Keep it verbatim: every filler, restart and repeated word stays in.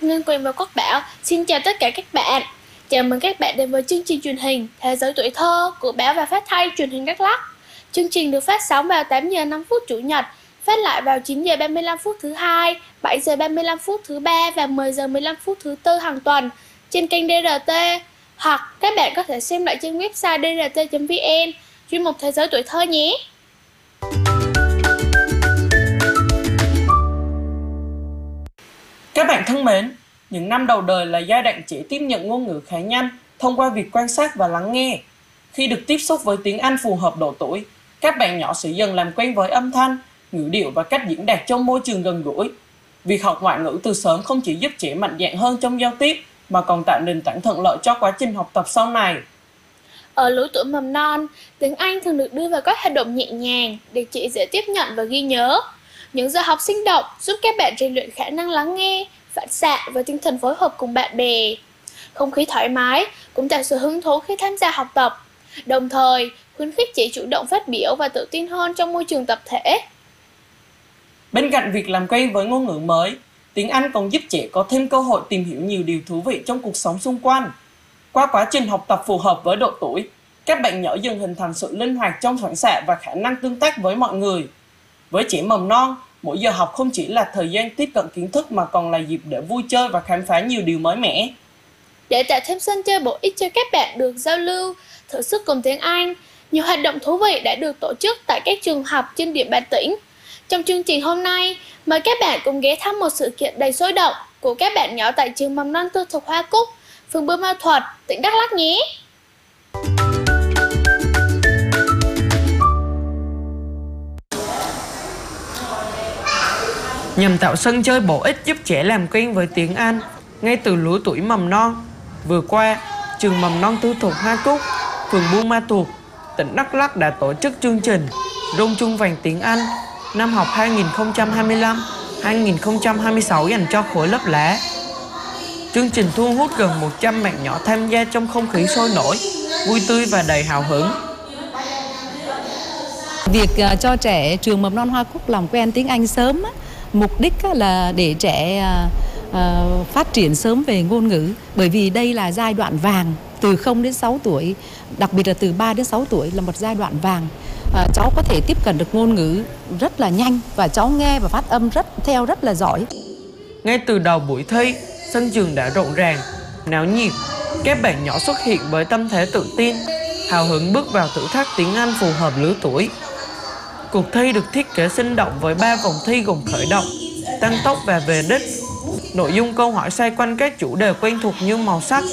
Ngân Quỳnh và Quốc Bảo xin chào tất cả các bạn. Chào mừng các bạn đến với chương trình truyền hình Thế giới tuổi thơ của Báo và Phát thanh Truyền hình Đắk Lắk. Chương trình được phát sóng vào tám giờ năm phút Chủ nhật, phát lại vào chín giờ ba mươi lăm phút thứ hai, bảy giờ ba mươi lăm phút thứ ba và mười giờ mười lăm phút thứ tư hàng tuần trên kênh đê rờ tê, hoặc các bạn có thể xem lại trên website đê rờ tê chấm vê en, chuyên mục Thế giới tuổi thơ nhé. Các bạn thân mến, những năm đầu đời là giai đoạn trẻ tiếp nhận ngôn ngữ khá nhanh thông qua việc quan sát và lắng nghe. Khi được tiếp xúc với tiếng Anh phù hợp độ tuổi, các bạn nhỏ sẽ dần làm quen với âm thanh, ngữ điệu và cách diễn đạt trong môi trường gần gũi. Việc học ngoại ngữ từ sớm không chỉ giúp trẻ mạnh dạn hơn trong giao tiếp, mà còn tạo nền tảng thuận lợi cho quá trình học tập sau này. Ở lứa tuổi mầm non, tiếng Anh thường được đưa vào các hoạt động nhẹ nhàng để trẻ dễ tiếp nhận và ghi nhớ. Những giờ học sinh động giúp các bạn rèn luyện khả năng lắng nghe, phản xạ và tinh thần phối hợp cùng bạn bè. Không khí thoải mái cũng tạo sự hứng thú khi tham gia học tập, đồng thời khuyến khích trẻ chủ động phát biểu và tự tin hơn trong môi trường tập thể. Bên cạnh việc làm quen với ngôn ngữ mới, tiếng Anh còn giúp trẻ có thêm cơ hội tìm hiểu nhiều điều thú vị trong cuộc sống xung quanh. Qua quá trình học tập phù hợp với độ tuổi, các bạn nhỏ dần hình thành sự linh hoạt trong phản xạ và khả năng tương tác với mọi người. Với trẻ mầm non, mỗi giờ học không chỉ là thời gian tiếp cận kiến thức mà còn là dịp để vui chơi và khám phá nhiều điều mới mẻ. Để tạo thêm sân chơi bổ ích cho các bạn được giao lưu, thử sức cùng tiếng Anh, nhiều hoạt động thú vị đã được tổ chức tại các trường học trên địa bàn tỉnh. Trong chương trình hôm nay, mời các bạn cùng ghé thăm một sự kiện đầy sôi động của các bạn nhỏ tại trường mầm non tư thục Hoa Cúc, phường Buôn Ma Thuột, tỉnh Đắk Lắk nhé. Nhằm tạo sân chơi bổ ích giúp trẻ làm quen với tiếng Anh ngay từ lứa tuổi mầm non, vừa qua, trường mầm non tư thục Hoa Cúc, phường Buôn Ma Thuột, tỉnh Đắk Lắk đã tổ chức chương trình Rung chuông vàng tiếng Anh năm học hai nghìn không trăm hai mươi lăm hai nghìn không trăm hai mươi sáu dành cho khối lớp lá. Chương trình thu hút gần một trăm bạn nhỏ tham gia trong không khí sôi nổi, vui tươi và đầy hào hứng. Việc uh, cho trẻ trường mầm non Hoa Cúc làm quen tiếng Anh sớm á, mục đích á, là để trẻ uh, uh, phát triển sớm về ngôn ngữ, bởi vì đây là giai đoạn vàng từ không đến sáu tuổi, đặc biệt là từ ba đến sáu tuổi là một giai đoạn vàng. Uh, cháu có thể tiếp cận được ngôn ngữ rất là nhanh và cháu nghe và phát âm rất theo rất là giỏi. Ngay từ đầu buổi thi, sân trường đã rộn ràng, náo nhiệt. Các bạn nhỏ xuất hiện với tâm thế tự tin, hào hứng bước vào thử thách tiếng Anh phù hợp lứa tuổi. Cuộc thi được thiết kế sinh động với ba vòng thi gồm khởi động, tăng tốc và về đích. Nội dung câu hỏi xoay quanh các chủ đề quen thuộc như màu sắc,